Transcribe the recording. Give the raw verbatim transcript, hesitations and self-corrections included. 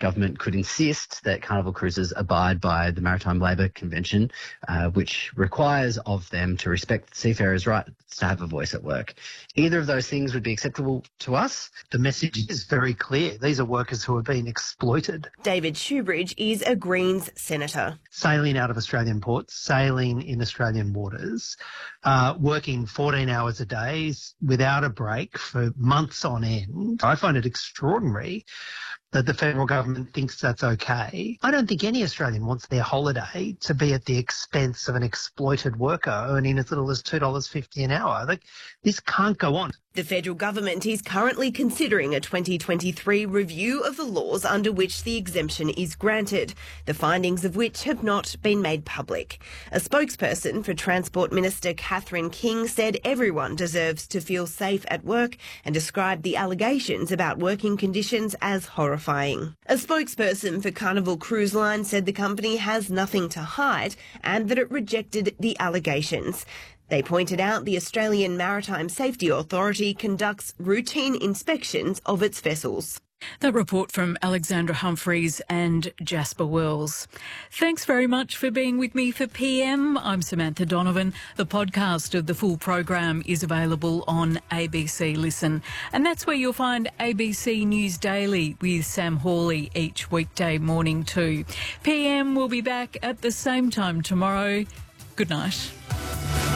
government could insist that Carnival Cruises abide by the Maritime Labour Convention, uh, which requires of them to respect seafarers' rights to have a voice at work. Either of those things would be acceptable to us. The message is very clear. These are workers who have been exploited. David Shoebridge is a Greens senator. Sailing out of Australian ports, sailing in Australian waters, uh, working fourteen hours a day without a break for months on end. I find it extraordinary that the federal government thinks that's okay. I don't think any Australian wants their holiday to be at the expense of an exploited worker earning as little as two dollars fifty an hour. Like, this can't go on. The federal government is currently considering a twenty twenty-three review of the laws under which the exemption is granted, the findings of which have not been made public. A spokesperson for Transport Minister Catherine King said everyone deserves to feel safe at work and described the allegations about working conditions as horrifying. A spokesperson for Carnival Cruise Line said the company has nothing to hide and that it rejected the allegations. They pointed out the Australian Maritime Safety Authority conducts routine inspections of its vessels. That report from Alexandra Humphreys and Jasper Wells. Thanks very much for being with me for P M. I'm Samantha Donovan. The podcast of the full program is available on A B C Listen. And that's where you'll find A B C News Daily with Sam Hawley each weekday morning too. P M will be back at the same time tomorrow. Good night.